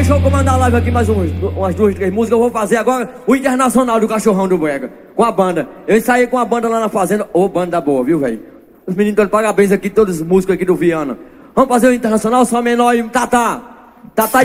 deixa eu comandar a live aqui mais umas 2, 3 músicas. Eu vou fazer agora o Internacional do Cachorrão do Brega, com a banda. Eu ensaiei com a banda lá na fazenda. Ô, banda boa, viu, velho? Os meninos estão de parabéns aqui, todos os músicos aqui do Viana. Vamos fazer o Internacional, só menor e Tatá. Tatá